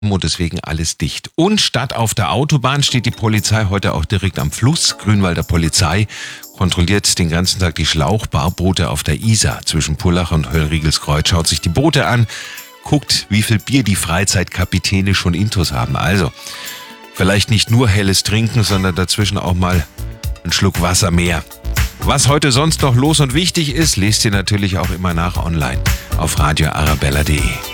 und deswegen alles dicht. Und statt auf der Autobahn steht die Polizei heute auch direkt am Fluss. Grünwalder Polizei kontrolliert den ganzen Tag die Schlauchbarboote auf der Isar zwischen Pullach und Höllriegelskreuz, schaut sich die Boote an, guckt, wie viel Bier die Freizeitkapitäne schon intus haben. Also, vielleicht nicht nur helles Trinken, sondern dazwischen auch mal einen Schluck Wasser mehr. Was heute sonst noch los und wichtig ist, lest ihr natürlich auch immer nach online auf radioarabella.de.